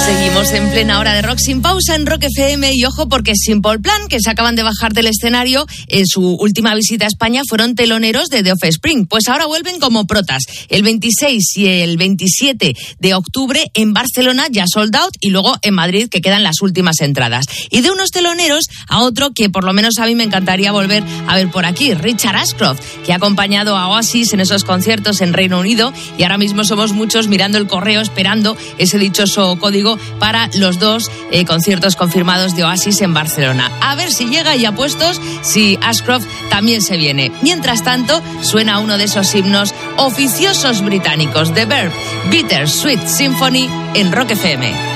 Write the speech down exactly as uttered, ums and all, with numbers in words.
Seguimos en plena hora de rock sin pausa en Rock F M y ojo porque Simple Plan, que se acaban de bajar del escenario en su última visita a España, fueron teloneros de The Offspring. Pues ahora vuelven como protas. El veintiséis y el veintisiete de octubre en Barcelona ya sold out y luego en Madrid que quedan las últimas entradas. Y de unos teloneros a otro que por lo menos a mí me encantaría volver a ver por aquí, Richard Ashcroft, que ha acompañado a Oasis en esos conciertos en Reino Unido y ahora mismo somos muchos mirando el correo esperando ese dichoso código para los dos eh, conciertos confirmados de Oasis en Barcelona. A ver si llega y apuestos si Ashcroft también se viene. Mientras tanto, suena uno de esos himnos oficiosos británicos, The Verve, Bitter Sweet Symphony en Rock F M.